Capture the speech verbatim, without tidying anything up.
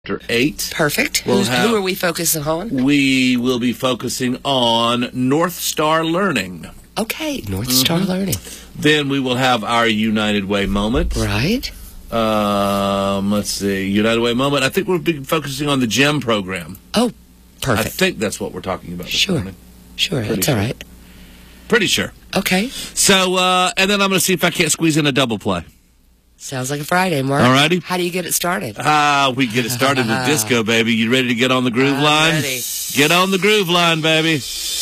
Chapter eight. Perfect. We'll Who's, have- who are we focusing on? We will be focusing on North Star Learning. Okay, North Star Mm-hmm. Learning. Then we will have our United Way moment. Right. Um, let's see, United Way moment. I think we'll be focusing on the GEM program. Oh, I perfect. think that's what we're talking about this Sure. morning. Sure, Pretty that's sure. all right. Pretty sure. Okay. So, uh, and then I'm going to see if I can't squeeze in a double play. Sounds like a Friday, Mark. All righty. How do you get it started? Ah, we get it started with disco, baby. You ready to get on the groove I'm line? ready. Get on the groove line, baby.